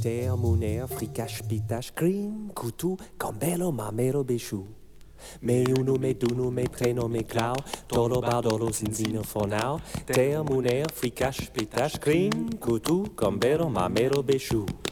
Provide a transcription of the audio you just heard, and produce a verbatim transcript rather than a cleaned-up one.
Terre, monnaie, fricache, pitache, cream, coutou, gambello, mamero, béchou. Me uno, me duno, me treno, me clau, todo bardolo, zinzino, fornau. Terre, monnaie, fricache, pitache, cream, coutou, gambello, mamero, béchou.